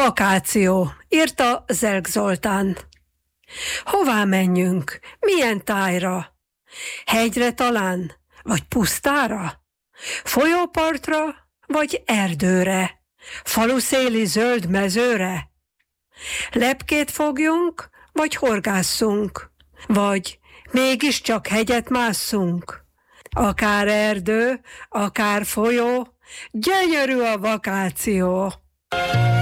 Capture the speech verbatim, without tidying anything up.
Vakáció, írta Zelk Zoltán. Hová menjünk? Milyen tájra? Hegyre talán? Vagy pusztára? Folyópartra? Vagy erdőre? Faluszéli zöld mezőre? Lepkét fogjunk? Vagy horgásszunk? Vagy mégiscsak hegyet másszunk? Akár erdő, akár folyó, gyönyörű a vakáció.